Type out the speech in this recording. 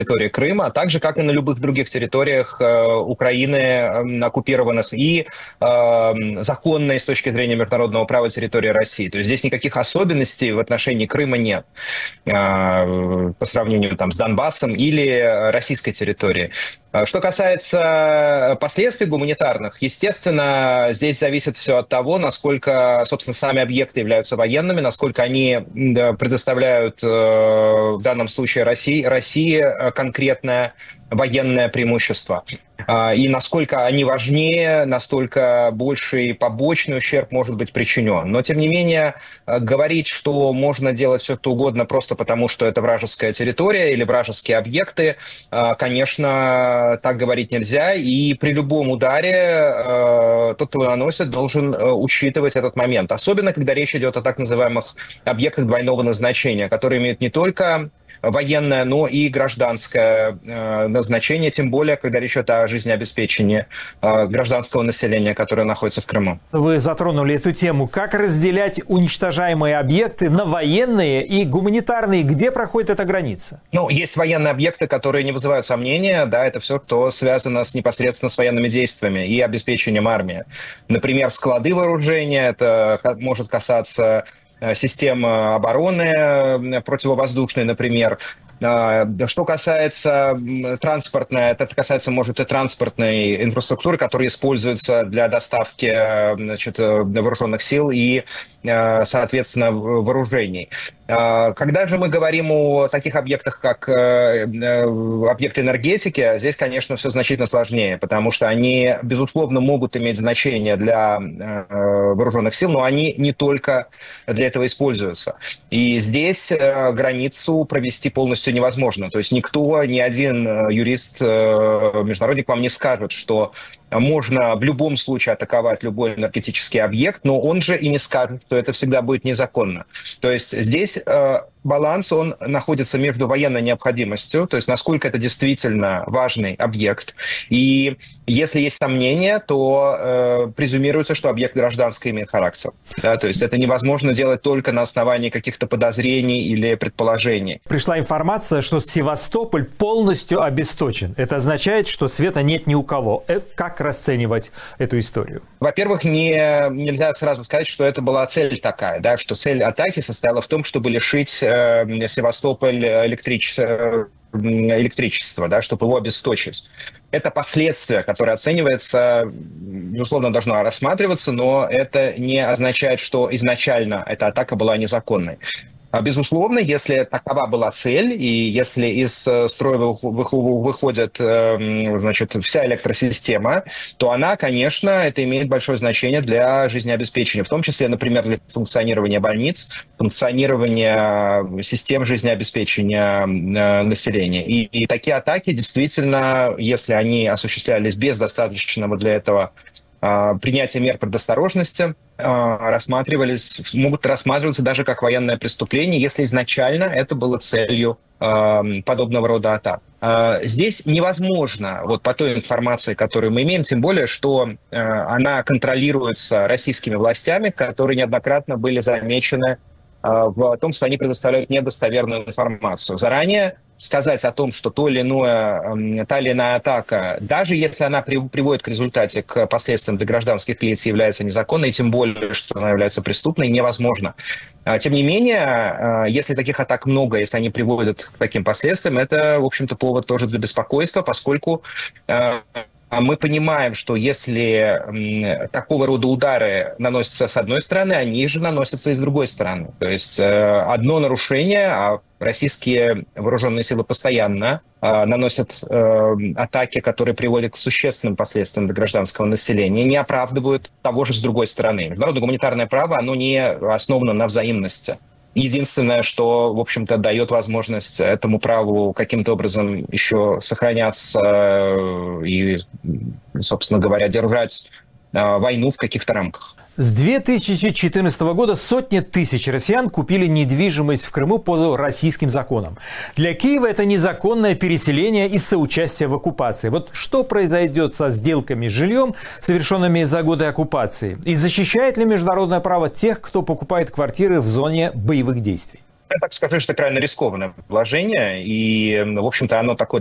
территории Крыма, так же, как и на любых других территориях Украины, оккупированных, и законной с точки зрения международного права территории России. То есть здесь никаких особенностей в отношении Крыма нет по сравнению там, с Донбассом или российской территорией. Что касается последствий гуманитарных, естественно, здесь зависит все от того, насколько, собственно, сами объекты являются военными, насколько они предоставляют в данном случае России конкретное военное преимущество. И насколько они важнее, настолько больший побочный ущерб может быть причинен. Но, тем не менее, говорить, что можно делать все, что угодно, просто потому, что это вражеская территория или вражеские объекты, конечно, так говорить нельзя. И при любом ударе тот, кто его наносит, должен учитывать этот момент. Особенно, когда речь идет о так называемых объектах двойного назначения, которые имеют не только военное, но и гражданское назначение, тем более, когда речь идет о жизнеобеспечении гражданского населения, которое находится в Крыму. Вы затронули эту тему. Как разделять уничтожаемые объекты на военные и гуманитарные? Где проходит эта граница? Ну, есть военные объекты, которые не вызывают сомнения. Да, это все, что связано непосредственно с военными действиями и обеспечением армии. Например, склады вооружения, это может касаться системы обороны противовоздушной, например. Что касается транспортной, это касается, может, и транспортной инфраструктуры, которая используется для доставки, значит, вооруженных сил и, соответственно, вооружений. Когда же мы говорим о таких объектах, как объекты энергетики, здесь, конечно, все значительно сложнее, потому что они, безусловно, могут иметь значение для вооруженных сил, но они не только для этого используются. И здесь границу провести полностью невозможно. То есть никто, ни один юрист, международник вам не скажет, что можно в любом случае атаковать любой энергетический объект, но он же и не скажет, что это всегда будет незаконно. То есть здесь баланс, он находится между военной необходимостью, то есть насколько это действительно важный объект. И если есть сомнения, то презюмируется, что объект гражданский имеет характер. Да, то есть это невозможно делать только на основании каких-то подозрений или предположений. Пришла информация, что Севастополь полностью обесточен. Это означает, что света нет ни у кого. Как расценивать эту историю? Во-первых, нельзя сразу сказать, что это была цель такая, да, что цель атаки состояла в том, чтобы лишить Севастополь электричества, да, чтобы его обесточить. Это последствия, которые оценивается, безусловно, должно рассматриваться, но это не означает, что изначально эта атака была незаконной. Безусловно, если такова была цель, и если из строя выходит, значит, вся электросистема, то она, конечно, это имеет большое значение для жизнеобеспечения, в том числе, например, для функционирования больниц, функционирования систем жизнеобеспечения населения. И такие атаки действительно, если они осуществлялись без достаточного для этого принятия мер предосторожности, могут рассматриваться даже как военное преступление, если изначально это было целью подобного рода атак. Здесь невозможно, вот по той информации, которую мы имеем, тем более, что она контролируется российскими властями, которые неоднократно были замечены в том, что они предоставляют недостоверную информацию. Заранее сказать о том, что та или иная атака, даже если она приводит к результате, к последствиям для гражданских лиц, является незаконной, и тем более, что она является преступной, невозможно. Тем не менее, если таких атак много, если они приводят к таким последствиям, это, в общем-то, повод тоже для беспокойства, поскольку мы понимаем, что если такого рода удары наносятся с одной стороны, они же наносятся и с другой стороны. То есть одно нарушение, а российские вооруженные силы постоянно наносят атаки, которые приводят к существенным последствиям для гражданского населения, не оправдывают того же с другой стороны. Международное гуманитарное право, оно не основано на взаимности. Единственное, что, в общем-то, дает возможность этому праву каким-то образом еще сохраняться и, собственно говоря, держать войну в каких-то рамках. С 2014 года сотни тысяч россиян купили недвижимость в Крыму по российским законам. Для Киева это незаконное переселение и соучастие в оккупации. Вот что произойдет со сделками с жильем, совершенными за годы оккупации? И защищает ли международное право тех, кто покупает квартиры в зоне боевых действий? Я так скажу, что это крайне рискованное предложение, и, в общем-то, оно такое